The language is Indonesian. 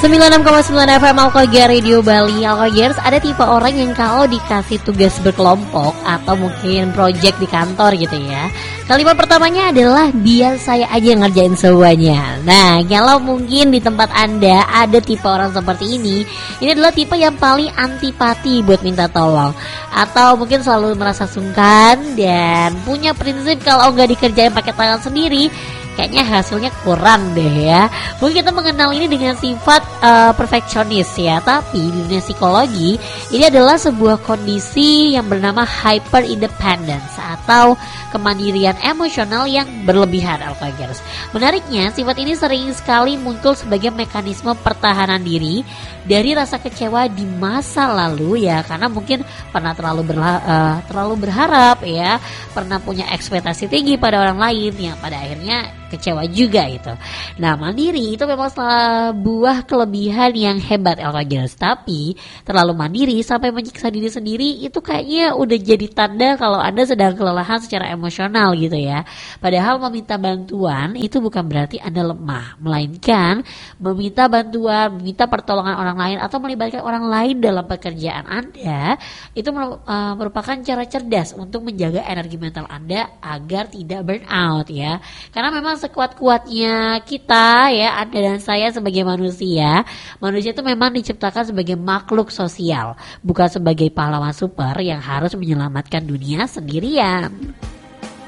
96,9 FM Alkogia Radio Bali. Alkogiers, ada tipe orang yang kalau dikasih tugas berkelompok atau mungkin project di kantor gitu ya, kalimat pertamanya adalah biar saya aja ngerjain semuanya. Nah, kalau mungkin di tempat Anda ada tipe orang seperti ini adalah tipe yang paling antipati buat minta tolong, atau mungkin selalu merasa sungkan dan punya prinsip kalau nggak dikerjain pakai tangan sendiri kayaknya hasilnya kurang deh ya. Mungkin kita mengenal ini dengan sifat perfeksionis ya. Tapi di dunia psikologi ini adalah sebuah kondisi yang bernama hyper independence atau kemandirian emosional yang berlebihan, Alkogiers. Menariknya, sifat ini sering sekali muncul sebagai mekanisme pertahanan diri dari rasa kecewa di masa lalu ya, karena mungkin pernah terlalu berharap ya, pernah punya ekspektasi tinggi pada orang lain yang pada akhirnya kecewa juga gitu. Nah, mandiri itu memang sebuah kelebihan yang hebat, Alkogiers. Tapi terlalu mandiri sampai menyiksa diri sendiri itu kayaknya udah jadi tanda kalau Anda sedang kelelahan secara emosional gitu ya. Padahal meminta bantuan itu bukan berarti Anda lemah, melainkan meminta bantuan, meminta pertolongan orang lain atau melibatkan orang lain dalam pekerjaan Anda itu merupakan cara cerdas untuk menjaga energi mental Anda agar tidak burn out ya. Karena memang sekuat-kuatnya kita ya, Anda dan saya sebagai manusia itu memang diciptakan sebagai makhluk sosial, bukan sebagai pahlawan super yang harus menyelamatkan dunia sendirian.